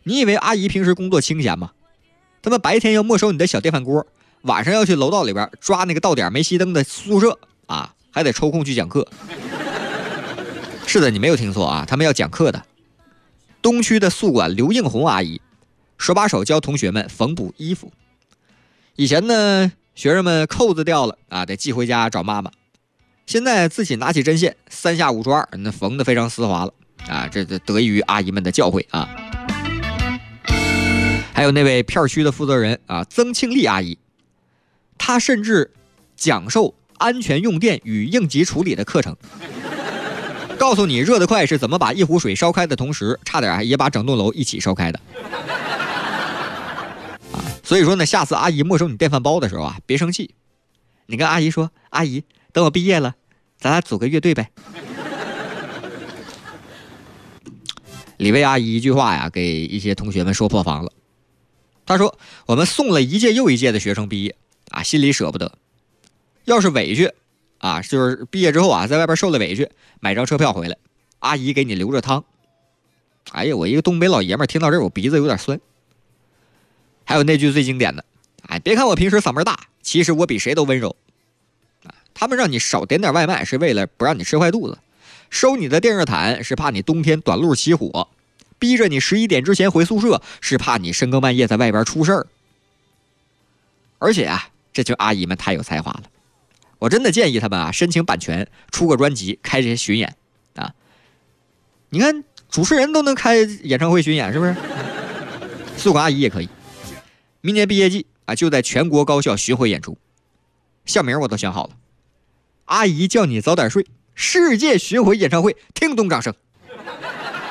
你以为阿姨平时工作清闲吗？他们白天要没收你的小电饭锅，晚上要去楼道里边抓那个到点没熄灯的宿舍啊，还得抽空去讲课。是的，你没有听错啊，他们要讲课的。东区的宿管刘应红阿姨，手把手教同学们缝补衣服。以前呢，学生们扣子掉了啊，得寄回家找妈妈。现在自己拿起针线，3下5除2，那缝得非常丝滑了啊！这得益于阿姨们的教诲啊。还有那位片区的负责人啊，曾庆丽阿姨，她甚至讲授安全用电与应急处理的课程，告诉你热得快是怎么把一壶水烧开的同时，差点也把整栋楼一起烧开的。所以说呢，下次阿姨没收你电饭煲的时候啊，别生气，你跟阿姨说：“阿姨，等我毕业了，咱俩组个乐队呗。”李薇阿姨一句话呀，给一些同学们说破防了。她说：“我们送了一届又一届的学生毕业啊，心里舍不得。要是委屈啊，就是毕业之后啊，在外边受了委屈，买张车票回来，阿姨给你留着汤。”哎呀，我一个东北老爷们听到这儿，我鼻子有点酸。还有那句最经典的，哎，别看我平时嗓门大，其实我比谁都温柔。他们让你少点外卖，是为了不让你吃坏肚子；收你的电热毯是怕你冬天短路起火；逼着你11点之前回宿舍，是怕你深更半夜在外边出事儿。而且啊，这群阿姨们太有才华了，我真的建议他们啊申请版权，出个专辑，开这些巡演啊。你看主持人都能开演唱会巡演，是不是？宿管阿姨也可以。明年毕业季啊，就在全国高校巡回演出，校名我都想好了，阿姨叫你早点睡，世界巡回演唱会，听懂掌声。